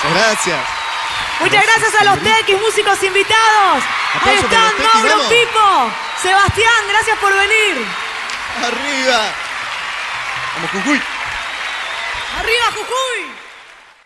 Gracias. Muchas gracias a los Tequis, músicos invitados. Ahí están Mauro, Pipo, Sebastián, gracias por venir. Arriba. Vamos, Jujuy. Arriba, Jujuy.